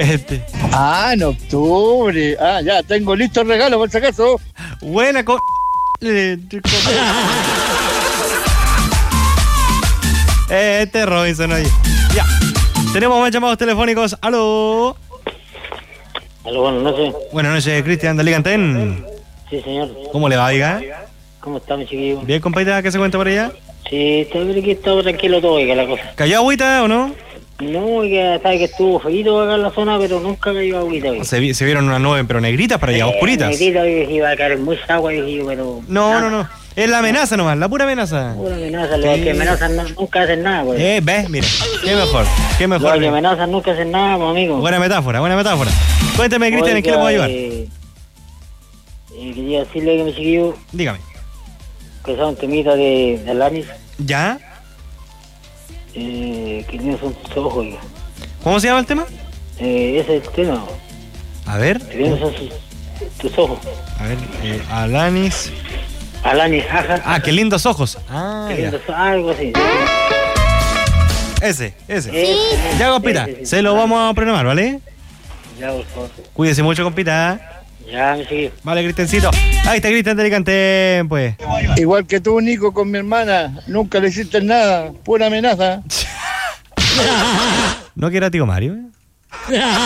Ah, en octubre. Ah, ya, tengo listo el regalo, por si acaso. Buena Robinson, oye. Ya. Tenemos más llamados telefónicos. ¡Aló! Aló, buenas noches. Buenas noches, Cristian de Alicantén. Sí, señor. ¿Cómo le va, diga? ¿Cómo está, mi chiquillo? ¿Bien, compadre? ¿Qué se cuenta por allá? Sí, estoy aquí, estaba tranquilo todo, oiga, la cosa. ¿Cayó agüita o no? No, oiga, sabe que estuvo feíto acá en la zona, pero nunca cayó agüita, oiga. Se vieron unas nubes, pero negritas para allá, oscuritas. Negrita, oiga, iba a caer mucha agua, dije yo, pero... No. Es la amenaza nomás, la pura amenaza. Pura amenaza, los que amenazan nunca hacen nada, pues. ¿Ves? Mira, qué mejor. Los que amenazan nunca hacen nada, pues, amigo. Buena metáfora. Cuénteme, Cristian, ¿en qué le puedo ayudar? Quería decirle que mi chiquillo... Dígame. Que son temitas de Alanis. ¿Ya? Que tienen sus ojos, oiga. ¿Cómo se llama el tema? Ese es el tema. A ver. Que tienen tus ojos. A ver, Alanis, ajá. Ah, qué lindos ojos. Ah, qué lindos, algo así. Ese. Ya, compita, se lo vamos a programar, ¿vale? Ya, por favor. Cuídese mucho, compita. Ya, me sigue. Vale, Cristiancito. Ahí está Cristian de Alicantén, pues. Igual que tú, Nico, con mi hermana. Nunca le hiciste nada. Pura amenaza. ¿No que era tío Mario?